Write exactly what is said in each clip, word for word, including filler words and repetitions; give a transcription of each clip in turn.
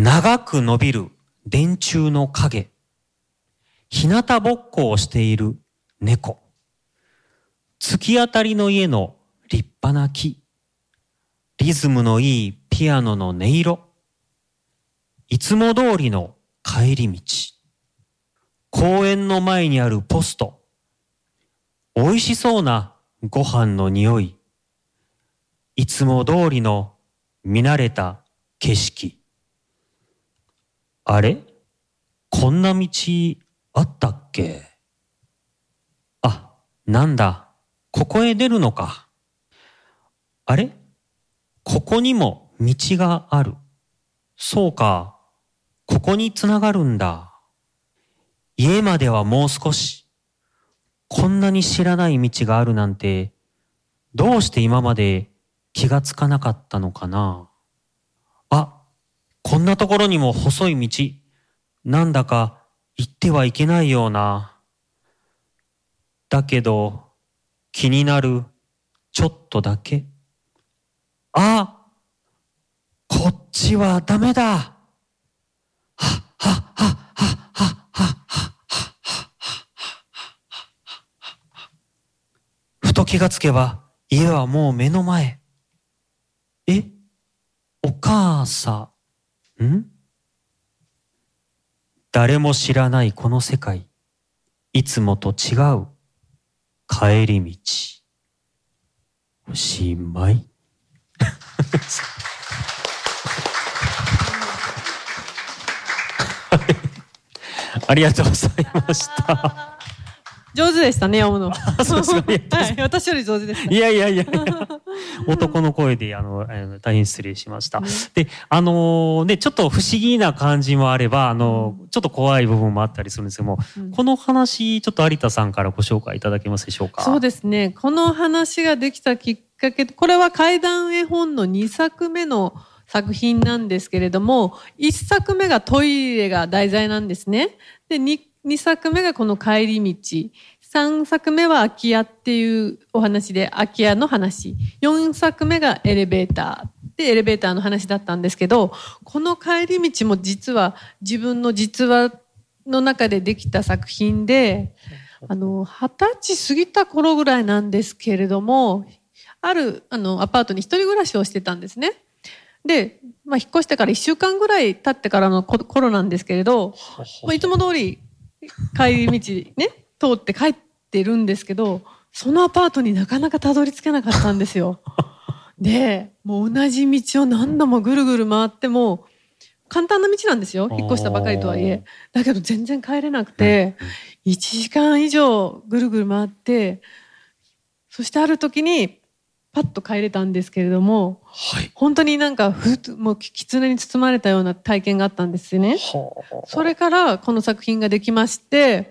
長く伸びる電柱の影、日向ぼっこをしている猫、突き当たりの家の立派な木、リズムのいいピアノの音色、いつも通りの帰り道、公園の前にあるポスト、美味しそうなご飯の匂い、いつも通りの見慣れた景色。あれ？こんな道あったっけ？あ、なんだ、ここへ出るのか。あれ？ここにも道がある。そうか、ここにつながるんだ。家まではもう少し。こんなに知らない道があるなんて、どうして今まで気がつかなかったのかな。あ、こんなところにも細い道。なんだか行ってはいけないような。だけど、気になる、ちょっとだけ。あ、こっちはダメだ。はっはっはっはっはっはっはっは。ふと気がつけば、家はもう目の前。え、お母さん、ん？誰も知らないこの世界。いつもと違う帰り道。おしまい。ありがとうございました。 上手でしたね、読むの。 そうですか、 はい、私より上手でした。 いやいやいやいや、男の声であの大変失礼しました。ね、で、あのね、ちょっと不思議な感じもあれば、あの、うん、ちょっと怖い部分もあったりするんですけども、うん、この話ちょっと有田さんからご紹介いただけますでしょうか。 そうですね。この話ができたきっかけ、これは怪談絵本のにさくめの作品なんですけれども、いっさくめがトイレが題材なんですね。で、2, 2作目がこの帰り道。さんさくめは空き家っていうお話で空き家の話。よんさくめがエレベーターでエレベーターの話だったんですけど、この帰り道も実は自分の実話の中でできた作品で、あの、二十歳過ぎた頃ぐらいなんですけれども、あるあのアパートに一人暮らしをしてたんですね。で、まあ、引っ越してからいっしゅうかんぐらい経ってからの頃なんですけれど、まあ、いつも通り帰り道ね、通って帰ってるんですけど、そのアパートになかなかたどり着けなかったんですよ。で、もう同じ道を何度もぐるぐる回っても、簡単な道なんですよ。引っ越したばかりとはいえ。だけど全然帰れなくて、いちじかん以上ぐるぐる回って、そしてある時にパッと帰れたんですけれども、はい、本当になんかふもう狐に包まれたような体験があったんですよね。それからこの作品ができまして、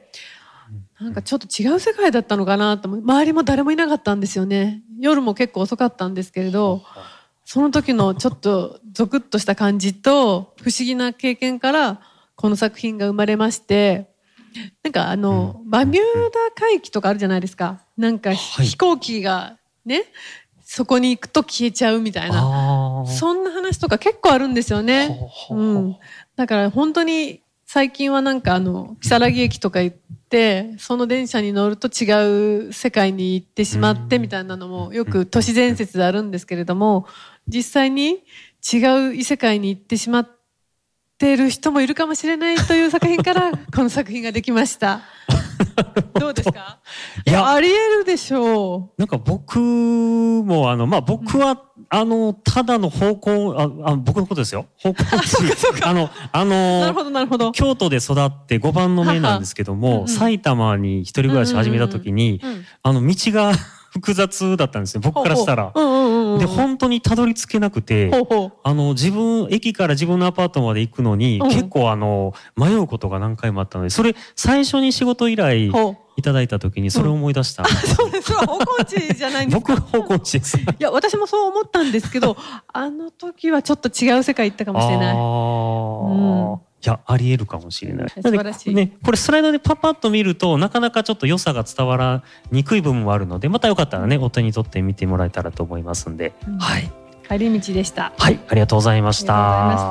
なんかちょっと違う世界だったのかなと思う。周りも誰もいなかったんですよね。夜も結構遅かったんですけれど、その時のちょっとゾクッとした感じと不思議な経験からこの作品が生まれまして、なんかあの、バミューダ海域とかあるじゃないですか。なんか飛行機がね、そこに行くと消えちゃうみたいな、そんな話とか結構あるんですよね。うん、だから本当に最近はなんかあの木更木駅とか行ってその電車に乗ると違う世界に行ってしまってみたいなのもよく都市伝説であるんですけれども、実際に違う異世界に行ってしまっている人もいるかもしれないという作品からこの作品ができました。どうですか？いや、あり得るでしょう。 なんか僕もあのまあ僕は、うん、あのただの方向ああ僕のことですよ。方向地あのあのなるほどなるほど。 京都で育ってごばんの目なんですけども、ははうんうん、埼玉に一人暮らし始めた時に、うんうんうん、あの道が複雑だったんですね。僕からしたら。ほうほううんうんうん、で本当にたどり着けなくて、ほうほうあの自分駅から自分のアパートまで行くのに、うん、結構あの迷うことが何回もあったので、それ最初に仕事依頼いただいた時にそれを思い出した。うん、 そうです。それは方向地じゃないんですか。 僕は方向地です。いや私もそう思ったんですけど、あの時はちょっと違う世界行ったかもしれない。あー、うんいや、あり得るかもしれない。 素晴らしい。 ね、これスライドでパパッと見ると、なかなかちょっと良さが伝わらにくい部分もあるので、またよかったらね、お手に取って見てもらえたらと思いますんで。うん、はい。 帰り道でした。 はい、ありがとうございました。